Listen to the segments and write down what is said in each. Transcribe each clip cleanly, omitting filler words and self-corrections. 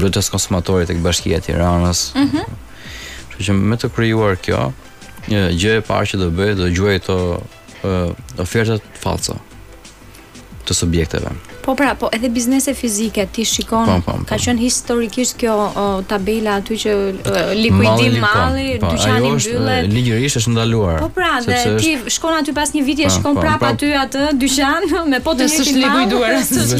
Vlerëtës konsumatorit tek Bashkia e Tiranës. Kështu që me të krijuar kjo, gjë e parë që do bëj, do gjuaj to ofertat falso të subjekteve. Po pra, po edhe biznese fizike ti shikon, ka qenë historikisht kjo tabela aty që likuidim malli, dyqani mbyllet. Ligjërisht është ndaluar. Po pra, dhe ti shkon aty pas një viti e shikon prap aty atë dyqan me po të njëjtin likuiduar.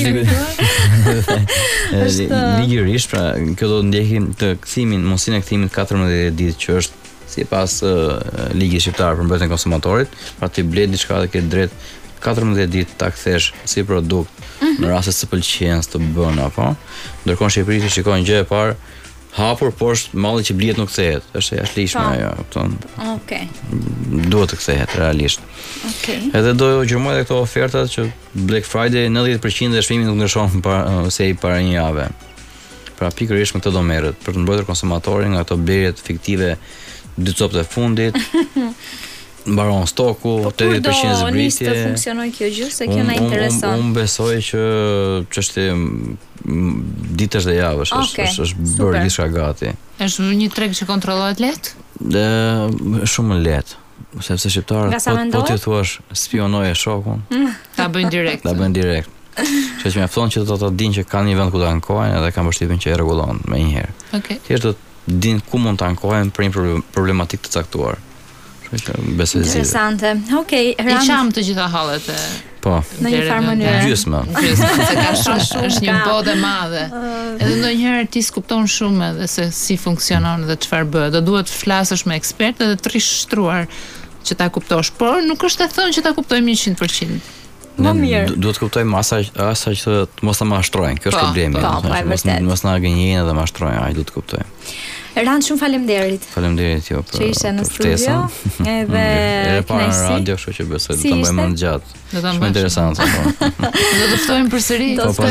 Ligjërisht, pra, kjo do të ndjekim të kthimin, mundësinë e kthimit 14 ditë që është sipas ligjit shqiptar për mbrojtjen e konsumatorit, pra ti ble diçka dhe ke drejt 14 ditë ta kthesh si produkt në rast se pëlqen të bën apo. Ndërkohë në Shqipëri shikojnë gjë e parë hapur poshtë malli që blihet nuk kthehet. Është jashtëligjshme ajo, kupton? Okej. Duhet të kthehet realisht. Okej. Edhe do gjurmoj edhe këto ofertat që Black Friday 90% dhe çmimi nuk ndryshon se i para një jave. Pra pikërisht me këtë do merret për të mbrojtur konsumatorin nga ato blerjet fiktive 2 copët e fundit. Mbaron stoku, 80% zbritje. Po nisë të funksionoj kjo gjë, se kjo na intereson. Unë besoj që çështje ditësh dhe javësh është bërë gjithçka gati. Është një treg që kontrollohet lehtë? Shumë lehtë, sepse shqiptarët po ti thuash spionoje shokun. Ta bëjnë direkt. Që mjafton që do ta dinë që kanë një vend ku të ankohen edhe kanë përshtypjen që e rregullon më një herë. Thjesht do të dinë ku mund të ankohen për një problematikë të caktuar. Interesante. Okej, i qam të gjitha hallet e. Po. Në një farë mënyrë. Gjysmë. Se ka shumë, është një botë e madhe. Edhe ndonjëherë ti skupton shumë edhe se si funksionon dhe çfarë bëhet. Do duhet të flasësh me ekspertë dhe të rish shtruar që ta kuptosh, por nuk është e thënë që ta kuptojmë 100%. Më mirë. Duhet të kuptojmë asaj që mos na mashtrojnë. Kjo është problemi. Mos na gënjejnë dhe mashtrojnë, ai duhet të kuptojmë. Rand, shumë faleminderit. Faleminderit jo për që ishe në studio. Edhe para në radio, kështu që besoj do ta bëjmë më gjatë. Shumë interesante po. Do të ftojmë përsëri.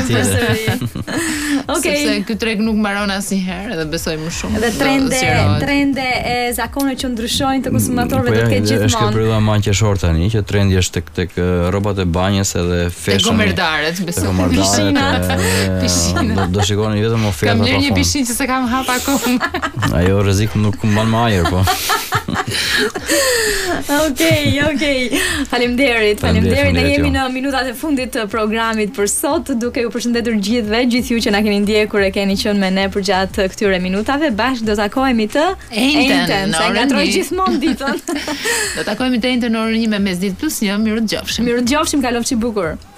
Okej. Sepse ky treg nuk mbaron asnjëherë edhe besoj më shumë. Dhe trende e zakonet që ndryshojnë të konsumatorëve do të ketë gjithmonë. Është kjo periudha më qeshor tani që trendi është tek rrobat e banjës edhe fashion. Gomerdaret, besoj. Pishinat. Do shikoni vetëm oferta. Kam lënë një pishinë që s'e kam hap akoma. Ajo rrezik nuk mban më ajër po. Okej. Faleminderit. Ne jemi në minutat e fundit të programit për sot, duke ju përshëndetur gjithëve, gjithë ju që na keni ndjekur e keni qenë me ne përgjatë këtyre minutave. Bashkë do takohemi të njëjtën, sa ngatroj gjithmonë ditën. Do takohemi të njëjtën në orën 1 me mesditë +1. Mirë dëgjofshim. Kalofshi bukur.